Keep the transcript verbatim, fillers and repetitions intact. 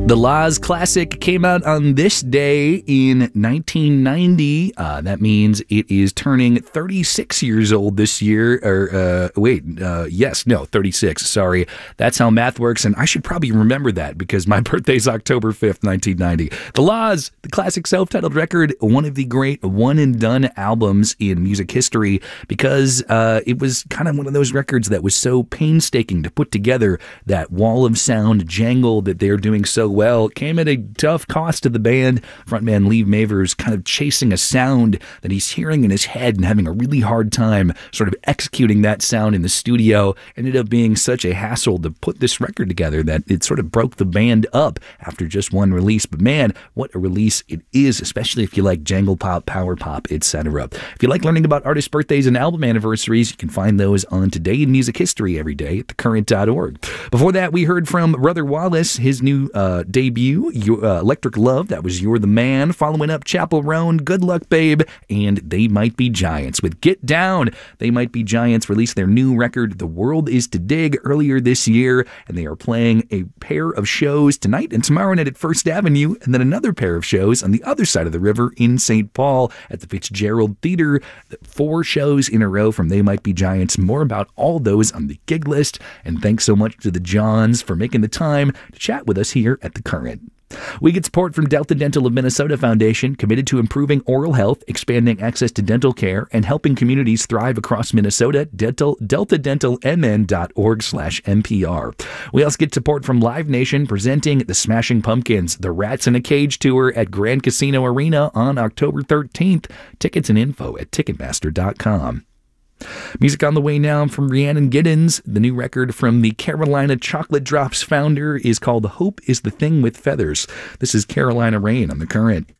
The La's classic came out on this day in nineteen ninety. Uh, that means it is turning thirty-six years old this year. Or, uh, wait, uh, yes, no, thirty-six. Sorry. That's how math works, and I should probably remember that because my birthday's October fifth, nineteen ninety. The La's, the classic self-titled record, one of the great one-and-done albums in music history because uh, it was kind of one of those records that was so painstaking to put together. That wall of sound jangle that they're doing so well came at a tough cost to the band. Frontman Lee Mavers kind of chasing a sound that he's hearing in his head and having a really hard time sort of executing that sound in the studio. Ended up being such a hassle to put this record together that it sort of broke the band up after just one release. But man, what a release it is, especially if you like jangle pop, power pop, et cetera. If you like learning about artist birthdays and album anniversaries, you can find those on Today in Music History every day at the current dot org. Before that, we heard from Brother Wallace, his new uh, debut, your, uh, Electric Love. That was You're the Man. Following up, Chappell Roan, Good Luck Babe, and They Might Be Giants with Get Down. They Might Be Giants released their new record, The World Is to Dig, earlier this year, and they are playing a pair of shows tonight and tomorrow night at First Avenue, and then another pair of shows on the other side of the river in Saint Paul at the Fitzgerald Theater. Four shows in a row from They Might Be Giants. More about all those on the gig list, and thanks so much to the Johns for making the time to chat with us here at The Current. We get support from Delta Dental of Minnesota Foundation, committed to improving oral health, expanding access to dental care, and helping communities thrive across Minnesota. Dental, delta dental m n dot org slash N P R. We also get support from Live Nation, presenting the Smashing Pumpkins, the Rats in a Cage tour at Grand Casino Arena on October thirteenth. Tickets and info at ticketmaster dot com. Music on the way now from Rhiannon Giddens. The new record from the Carolina Chocolate Drops founder is called Hope is the Thing with Feathers. This is Carolina Rain on The Current.